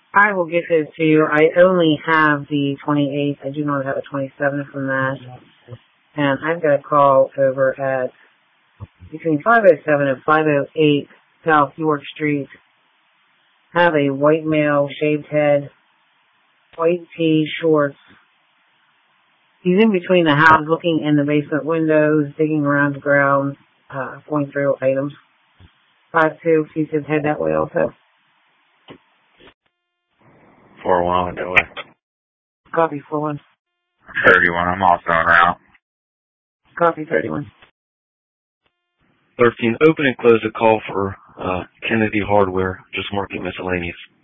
I will get those to you. I only have the 28th. I do not have a 27th from that. And I've got a call over at between 507 and 508 South York Street. Have a white male, shaved head, white tee, shorts. He's in between the house, looking in the basement windows, digging around the ground, going through items. 5-2, he said head that way also. 4-1, that way. Copy 4-1. 31, I'm also en route. Copy 31. 13, open and close the call for Kennedy Hardware. Just mark it miscellaneous.